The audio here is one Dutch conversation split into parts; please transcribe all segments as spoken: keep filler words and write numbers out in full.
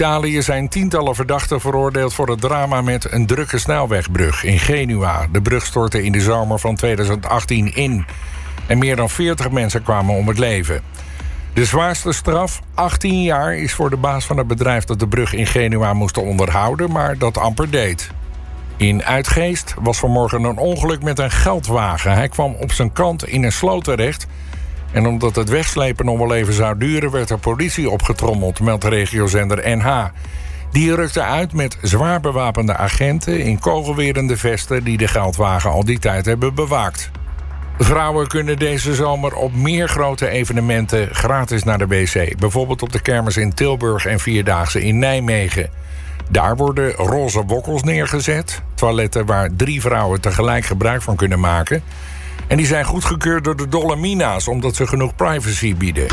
In Italië zijn tientallen verdachten veroordeeld voor het drama met een drukke snelwegbrug in Genua. De brug stortte in de zomer van tweeduizend achttien in. En meer dan veertig mensen kwamen om het leven. De zwaarste straf, achttien jaar, is voor de baas van het bedrijf dat de brug in Genua moest onderhouden, maar dat amper deed. In Uitgeest was vanmorgen een ongeluk met een geldwagen. Hij kwam op zijn kant in een sloot terecht. En omdat het wegslepen nog wel even zou duren, werd er politie opgetrommeld, meldt de regiozender N H. Die rukte uit met zwaar bewapende agenten in kogelwerende vesten die de geldwagen al die tijd hebben bewaakt. Vrouwen kunnen deze zomer op meer grote evenementen gratis naar de wc. Bijvoorbeeld op de kermis in Tilburg en Vierdaagse in Nijmegen. Daar worden roze wokkels neergezet. Toiletten waar drie vrouwen tegelijk gebruik van kunnen maken. En die zijn goedgekeurd door de Dolomina's, omdat ze genoeg privacy bieden.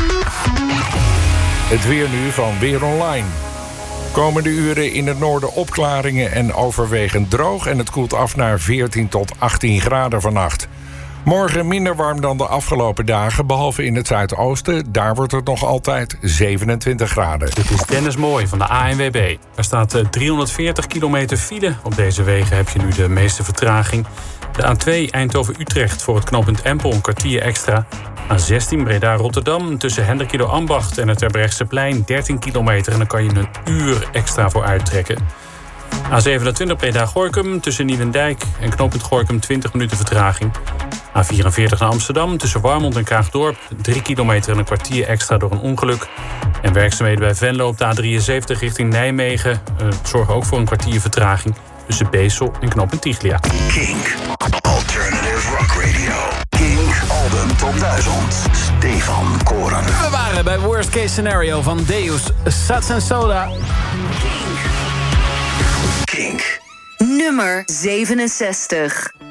Het weer nu van Weer Online. Komende uren in het noorden opklaringen en overwegend droog. En het koelt af naar veertien tot achttien graden vannacht. Morgen minder warm dan de afgelopen dagen, behalve in het zuidoosten. Daar wordt het nog altijd zevenentwintig graden. Dit is Dennis Mooij van de A N W B. Er staat driehonderdveertig kilometer file. Op deze wegen heb je nu de meeste vertraging. De A twee Eindhoven-Utrecht voor het knooppunt Empel een kwartier extra. A zestien Breda-Rotterdam tussen Hendrikido-Ambacht en het Terbrechtseplein dertien kilometer. En dan kan je een uur extra voor uittrekken. A zevenentwintig Breda-Gorinchem tussen Nieuwendijk en knooppunt Gorinchem twintig minuten vertraging. A vierenveertig naar Amsterdam tussen Warmond en Kaagdorp drie kilometer en een kwartier extra door een ongeluk. En werkzaamheden bij Venlo op de A drieënzeventig richting Nijmegen uh, zorgen ook voor een kwartier vertraging tussen Beesel en knooppunt Tiglia. Kink, Alternative Rock Radio. Kink, album top duizend. Stefan Koren. We waren bij Worst Case Scenario van Deus, Sats en Soda. Kink. Nummer zevenenzestig.